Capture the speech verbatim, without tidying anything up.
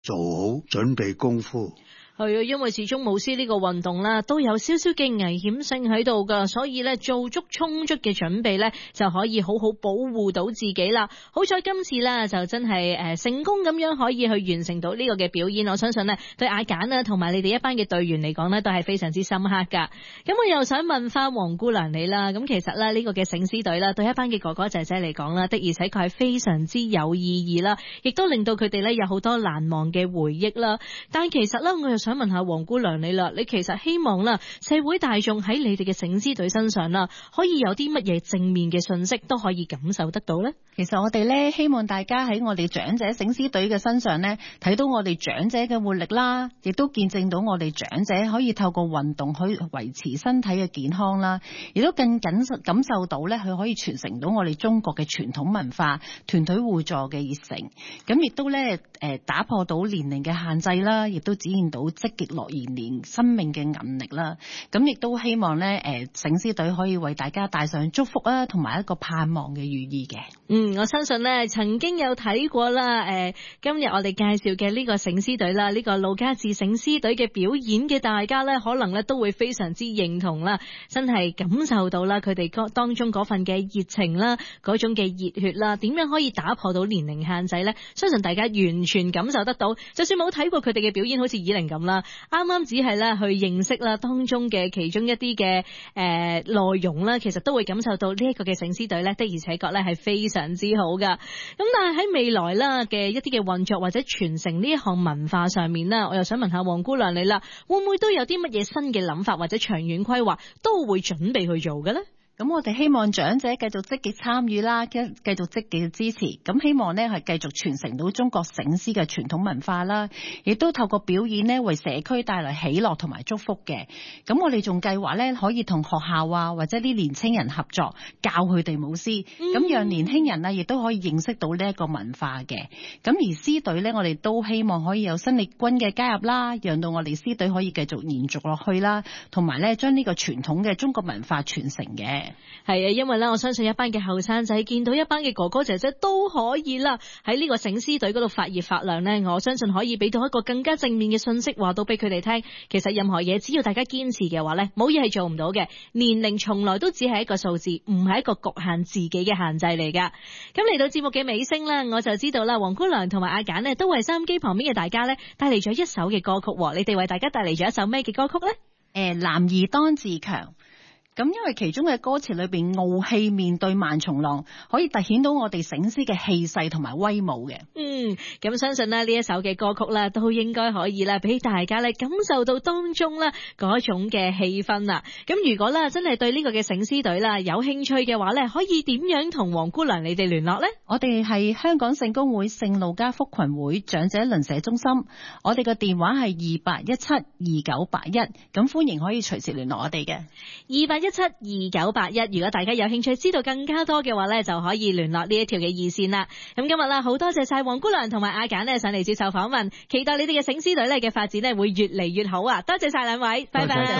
做好準備功夫。 係啊，因為始終舞獅呢個運動啦，都有少少嘅危險性喺度噶，所以咧做足充足嘅準備咧，就可以好好保護到自己啦。好彩今次咧就真係誒成功咁樣可以去完成到呢個嘅表演，我相信咧對阿簡啊同埋你哋一班嘅隊員嚟講咧都係非常之深刻噶。咁我又想問翻黃姑娘你啦，咁其實咧呢個嘅醒獅隊啦，對一班嘅哥哥姐姐嚟講啦，的而且確係非常之有意義啦，亦都令到佢哋咧有好多難忘嘅回憶啦。但其實咧我又想問下黃姑娘你啦，你其實希望啦社會大眾喺你哋嘅醒獅隊身上啦，可以有啲乜嘢正面嘅信息都可以感受得到呢？ 其實我哋咧希望大家喺我哋長者醒獅隊嘅身上咧，睇到我哋長者嘅活力啦，亦都見證到我哋長者可以透過運動去維持身體嘅健康啦，亦都更感受感受到咧佢可以傳承到我哋中國嘅傳統文化、團隊互助嘅熱誠，咁亦都咧誒打破到年齡嘅限制啦，亦都展現到積極樂延年生命嘅韌力啦，咁亦都希望咧誒醒獅隊可以為大家帶上祝福啊，同埋一個盼望嘅寓意嘅。 嗯，我相信咧曾經有睇過啦，誒、呃，今日我哋介紹嘅呢個醒獅隊啦，呢、這個路家志醒獅隊嘅表演嘅大家咧，可能咧都會非常之認同啦，真係感受到啦佢哋當中嗰份嘅熱情啦，嗰種嘅熱血啦，點樣可以打破到年齡限制咧？相信大家完全感受得到，就算冇睇過佢哋嘅表演，好似以玲咁啦，啱啱只係咧去認識啦當中嘅其中一啲嘅誒內容啦，其實都會感受到呢一個嘅醒獅隊咧的而且確咧係非常之好噶。咁但係喺未來啦嘅一啲嘅運作或者傳承呢一項文化上面啦，我又想問下黃姑娘你啦，會唔會都有啲乜嘢新嘅諗法或者長遠規劃都會準備去做嘅咧？ 咁我哋希望長者繼續積極參與啦，繼繼續積極支持。咁希望呢係繼續傳承到中國醒獅嘅傳統文化啦，亦都透過表演呢為社區帶來喜樂同埋祝福嘅。咁我哋仲計劃呢可以同學校啊或者啲年青人合作，教佢哋舞獅，咁、嗯、讓年輕人啊亦都可以認識到呢一個文化嘅。咁而獅隊呢，我哋都希望可以有新力軍嘅加入啦，讓到我哋獅隊可以繼續延續落去啦，同埋呢將呢個傳統嘅中國文化傳承嘅。 係啊，因為咧，我相信一班嘅後生仔見到一班嘅哥哥姐姐都可以啦，喺呢個醒獅隊嗰度發熱發亮呢，我相信可以俾到一個更加正面嘅信息，話到俾佢哋聽。其實任何嘢只要大家堅持嘅話呢，冇嘢係做唔到嘅。年齡從來都只係一個數字，唔係一個局限自己嘅限制嚟噶。咁嚟到節目嘅尾聲啦，我就知道啦，黃姑娘同埋阿簡呢都為收音機旁邊嘅大家呢帶嚟咗一首嘅歌曲。你哋為大家帶嚟咗一首咩嘅歌曲呢？ 誒，男兒當自強。咁因為其中嘅歌詞裏邊傲氣面對萬重浪，可以凸顯到我哋醒獅嘅氣勢同埋威武嘅。 嗯，咁相信呢呢一首嘅歌曲啦，都應該可以啦，俾大家咧感受到當中啦嗰種嘅氣氛啦。咁如果啦真係對呢個嘅醒獅隊啦有興趣嘅話咧，可以點樣同黃姑娘你哋聯絡呢？ 我哋係香港聖公會聖路加福群會長者鄰舍中心，我哋嘅電話係二八一七二九八一，咁歡迎可以隨時聯絡我哋嘅二八一七二九八一。如果大家有興趣知道更加多嘅話咧，就可以聯絡呢一條嘅熱線啦。咁今日啦，好多謝晒黃姑娘同埋阿簡呢上嚟接受訪問，期待你哋嘅醒獅隊咧嘅發展咧會越嚟越好啊！多謝晒兩位，拜拜。